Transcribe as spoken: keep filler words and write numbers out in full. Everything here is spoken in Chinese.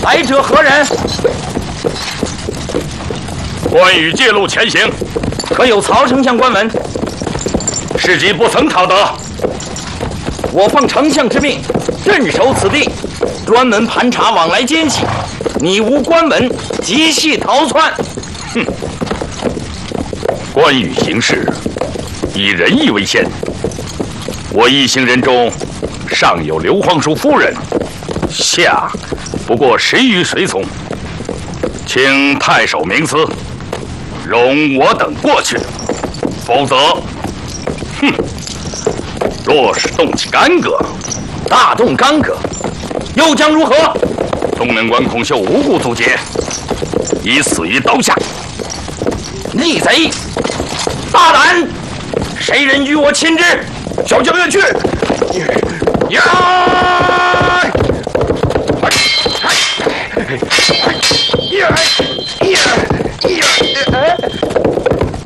来者何人？ 关羽借路前行， 可有曹丞相官文？ 事迹不曾讨得。 我奉丞相之命，镇守此地，专门盘查往来奸细。你无官文，即系逃窜。 哼！关羽行事以仁义为先，我一行人中，上有刘皇叔夫人，下不过十余随从，请太守明思，容我等过去，否则，哼！若是动起干戈， 大动干戈，又将如何？ 东门关孔秀无故阻截，已死于刀下。 逆贼，大胆！谁人与我亲之？小将愿去。呀！呀！